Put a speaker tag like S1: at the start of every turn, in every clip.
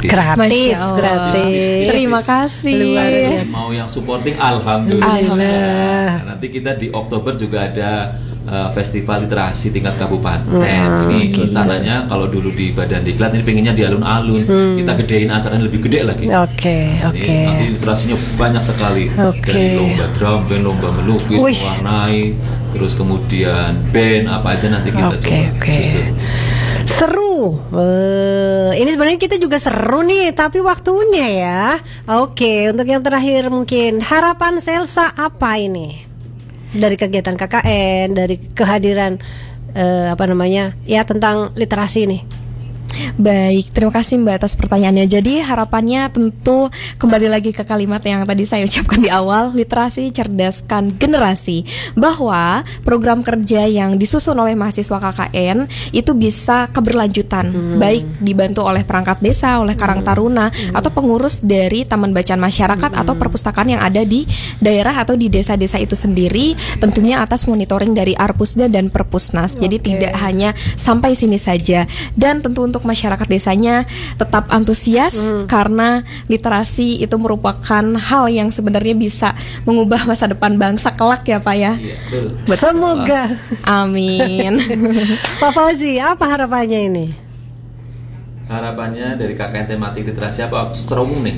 S1: Gratis.
S2: Terima kasih.
S1: Luar biasa.
S3: Mau yang supporting, alhamdulillah. Nanti kita di Oktober juga ada festival literasi tingkat kabupaten. Ini rencananya kalau dulu di Badan Diklat ini pengennya di alun-alun. Kita gedein acaranya lebih gede lagi.
S1: Oke.
S3: Nanti literasinya banyak sekali. Dari lomba drum band, lomba melukis, mewarnai, terus kemudian band apa aja nanti kita coba susun.
S1: Seru. Ini sebenarnya kita juga seru nih, tapi waktunya ya. Oke, untuk yang terakhir mungkin harapan Selsa apa ini? Dari kegiatan KKN, dari kehadiran tentang literasi ini.
S2: Baik, terima kasih Mbak atas pertanyaannya. Jadi harapannya tentu kembali lagi ke kalimat yang tadi saya ucapkan di awal, literasi cerdaskan generasi, bahwa program kerja yang disusun oleh mahasiswa KKN itu bisa keberlanjutan, baik dibantu oleh perangkat desa, oleh Karang Taruna, atau pengurus dari Taman Bacaan Masyarakat atau perpustakaan yang ada di daerah atau di desa-desa itu sendiri, tentunya atas monitoring dari Arpusda dan Perpusnas. Jadi tidak hanya sampai sini saja, dan tentu untuk masyarakat desanya tetap antusias karena literasi itu merupakan hal yang sebenarnya bisa mengubah masa depan bangsa kelak ya Pak ya.
S1: Semoga.
S2: Amin.
S1: Pak Fauzi, apa harapannya ini?
S3: Harapannya dari KKN tematik literasi apa? Secara umum nih.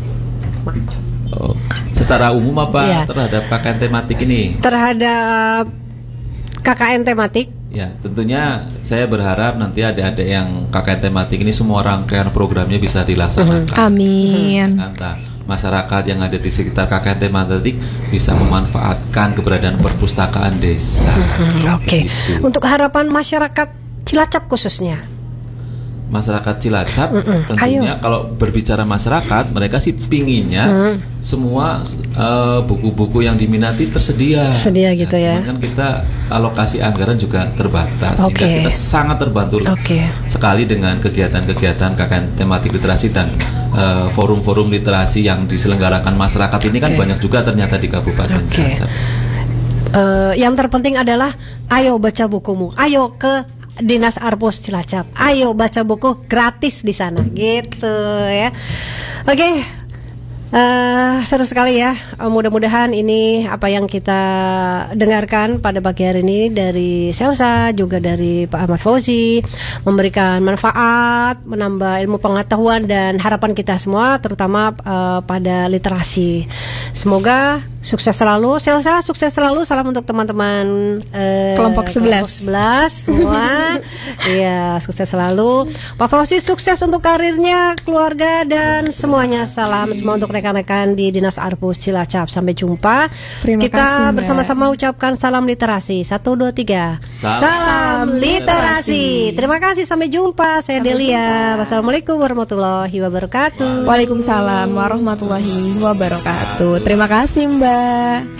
S3: Secara umum apa terhadap KKN tematik ini?
S1: Terhadap KKN tematik.
S3: Ya, tentunya saya berharap nanti adik-adik yang KKN tematik ini semua rangkaian programnya bisa dilaksanakan.
S2: Amin.
S3: Masyarakat yang ada di sekitar KKN tematik bisa memanfaatkan keberadaan perpustakaan desa.
S1: Oke. Untuk harapan masyarakat Cilacap khususnya.
S3: Masyarakat Cilacap tentunya kalau berbicara masyarakat, mereka sih pinginnya semua buku-buku yang diminati tersedia
S1: gitu ya.
S3: Kan kita alokasi anggaran juga terbatas, sehingga kita sangat terbantu sekali dengan kegiatan-kegiatan KKN tematik literasi dan forum-forum literasi yang diselenggarakan masyarakat ini kan banyak juga ternyata di Kabupaten Cilacap.
S1: Yang terpenting adalah ayo baca bukumu, ayo ke Dinas Arpus Cilacap, ayo baca buku gratis di sana, gitu ya. Oke, seru sekali ya. Mudah-mudahan ini apa yang kita dengarkan pada pagi hari ini dari Selsa, juga dari Pak Ahmad Fauzi, memberikan manfaat, menambah ilmu pengetahuan dan harapan kita semua, terutama pada literasi. Semoga sukses selalu, Selsa sukses selalu. Salam untuk teman-teman
S2: kelompok 11
S1: semua. Iya, sukses selalu. Pak Fauzi sukses untuk karirnya, keluarga dan semuanya. Salam semua untuk rekan-rekan di Dinas Arpus Cilacap. Sampai jumpa. Kita bersama-sama ucapkan salam literasi. 1, 2, 3. Salam literasi. Terima kasih, sampai jumpa. Saya Delia. Wassalamualaikum warahmatullahi wabarakatuh.
S2: Waalaikumsalam warahmatullahi wabarakatuh. Terima kasih Mbak.